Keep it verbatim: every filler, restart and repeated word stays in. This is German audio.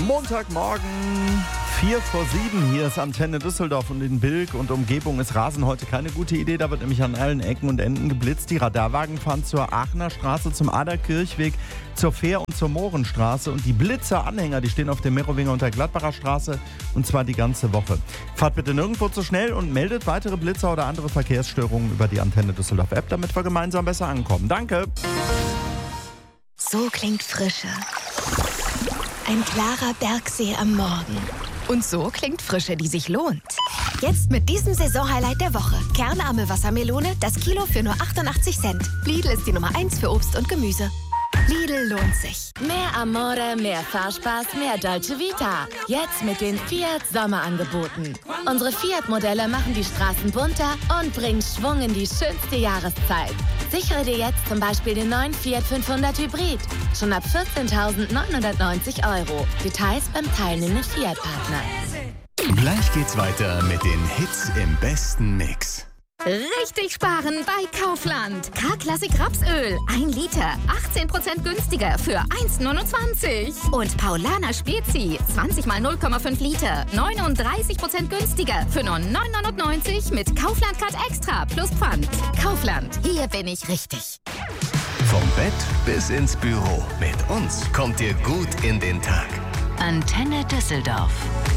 Montagmorgen, vier vor sieben, hier ist Antenne Düsseldorf und in Bilk und Umgebung ist Rasen heute keine gute Idee. Da wird nämlich an allen Ecken und Enden geblitzt. Die Radarwagen fahren zur Aachener Straße, zum Aderkirchweg, zur Fähr- und zur Mohrenstraße. Und die Blitzer-Anhänger, die stehen auf der Merowinger und der Gladbacher Straße und zwar die ganze Woche. Fahrt bitte nirgendwo zu schnell und meldet weitere Blitzer oder andere Verkehrsstörungen über die Antenne Düsseldorf App, damit wir gemeinsam besser ankommen. Danke! So klingt Frische. Ein klarer Bergsee am Morgen. Und so klingt Frische, die sich lohnt. Jetzt mit diesem Saisonhighlight der Woche. Kernarme Wassermelone, das Kilo für nur achtundachtzig Cent. Lidl ist die Nummer eins für Obst und Gemüse. Lidl lohnt sich. Mehr Amore, mehr Fahrspaß, mehr Dolce Vita. Jetzt mit den Fiat Sommerangeboten. Unsere Fiat-Modelle machen die Straßen bunter und bringen Schwung in die schönste Jahreszeit. Sichere dir jetzt zum Beispiel den neuen Fiat fünfhundert Hybrid. Schon ab vierzehntausendneunhundertneunzig Euro. Details beim teilnehmenden Fiat-Partner. Gleich geht's weiter mit den Hits im besten Mix. Richtig sparen bei Kaufland. K-Klassik Rapsöl. ein Liter. achtzehn Prozent günstiger für eins neunundzwanzig. Und Paulaner Spezi. zwanzig mal null Komma fünf Liter. neununddreißig Prozent günstiger für nur neun neunundneunzig mit Kaufland Card Extra plus Pfand. Kaufland. Hier bin ich richtig. Vom Bett bis ins Büro. Mit uns kommt ihr gut in den Tag. Antenne Düsseldorf.